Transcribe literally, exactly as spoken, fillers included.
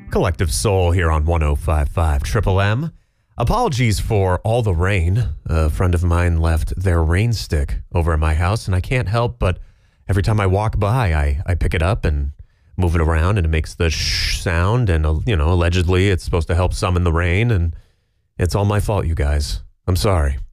Collective Soul here on one oh five point five Triple M. Apologies for all the rain. A friend of mine left their rain stick over at my house, and I can't help but every time I walk by, I, I pick it up and move it around, and it makes the shh sound, and, uh, you know, allegedly it's supposed to help summon the rain, and it's all my fault, you guys. I'm sorry.